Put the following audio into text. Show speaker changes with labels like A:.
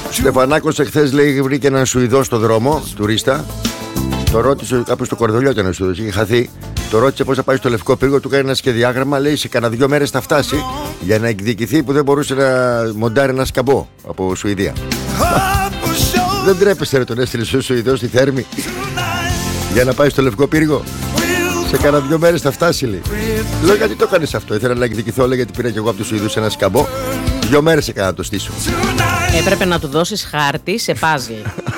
A: Στεφανάκος εχθές λέει βρήκε έναν Σουηδό στο δρόμο, τουρίστα. Το ρώτησε κάπου στο Κορδολιό, ήταν ο Σουηδός, είχε χαθεί. Το ρώτησε πώς θα πάει στο Λευκό Πύργο, του κάνει ένα σχεδιάγραμμα. Λέει σε κανένα 2 μέρες θα φτάσει για να εκδικηθεί που δεν μπορούσε να μοντάρει ένα σκαμπό από Σουηδία. Δεν τρέπεσαι, ρε, τον έστειλε ο Σουηδός στη Θέρμη για να πάει στο Λευκό Πύργο. Σε κανένα 2 μέρες θα φτάσει, λέει. Λέω γιατί το κάνεις αυτό? Ήθελα να εκδικηθώ, λέει, γιατί πήρα και εγώ από τους Σουηδούς ένα σκαμπό. 2 μέρες έκανα να το στήσω.
B: Έπρεπε να του δώσεις χάρτη σε πάζλ.